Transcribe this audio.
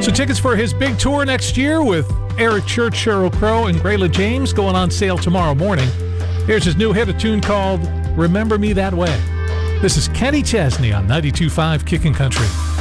So tickets for his big tour next year with Eric Church, Sheryl Crow, and Grayla James going on sale tomorrow morning. Here's his new hit, a tune called Remember Me That Way. This is Kenny Chesney on 92.5 Kickin' Country.